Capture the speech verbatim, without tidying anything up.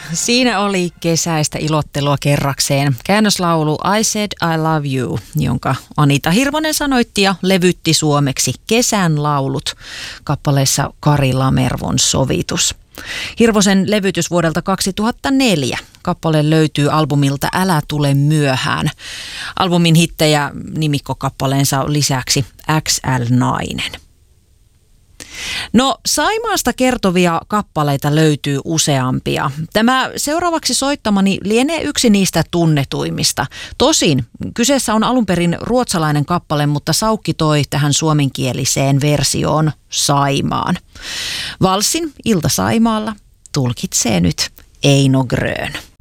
Siinä oli kesäistä ilottelua kerrakseen. Käännöslaulu I Said I Love You, jonka Anita Hirvonen sanoitti ja levytti suomeksi Kesän laulut kappaleessa Kari Lamervon sovitus. Hirvosen levytys vuodelta kaksituhattaneljä. Kappale löytyy albumilta Älä tule myöhään. Albumin hittejä nimikkokappaleensa lisäksi X L-nainen. No, Saimaasta kertovia kappaleita löytyy useampia. Tämä seuraavaksi soittamani lienee yksi niistä tunnetuimmista. Tosin kyseessä on alun perin ruotsalainen kappale, mutta Saukki toi tähän suomenkieliseen versioon Saimaan. Valssin Ilta Saimaalla tulkitsee nyt Eino Grön.